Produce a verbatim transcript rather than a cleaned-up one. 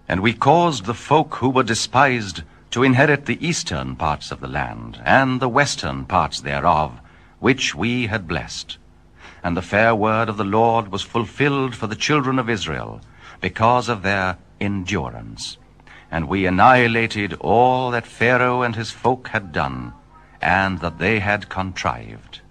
And we caused the folk who were despised to inherit the eastern parts of the land, and the western parts thereof, which we had blessed. And the fair word of the Lord was fulfilled for the children of Israel, because of their endurance. And we annihilated all that Pharaoh and his folk had done, and that they had contrived.